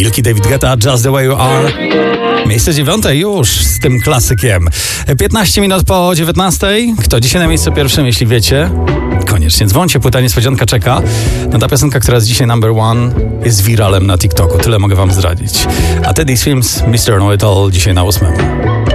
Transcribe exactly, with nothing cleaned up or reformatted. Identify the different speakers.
Speaker 1: Milki, David Guetta, Just the Way You Are. Miejsce dziewiąte już z tym klasykiem. piętnaście minut po dziewiętnastej. Kto dzisiaj na miejscu pierwszym, jeśli wiecie? Koniecznie dzwońcie, płyta niespodzianka czeka. No ta piosenka, która jest dzisiaj number one, jest wiralem na TikToku. Tyle mogę wam zdradzić. A Teddy Swims, mister Know It All, dzisiaj na ósmym.